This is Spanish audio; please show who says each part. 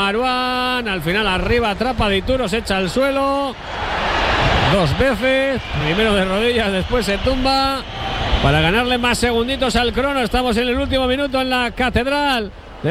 Speaker 1: Maruán. Al final arriba atrapa Dituro, se echa al suelo 2 veces. Primero de rodillas, después se tumba para ganarle más segunditos al crono. Estamos en el último minuto en la Catedral.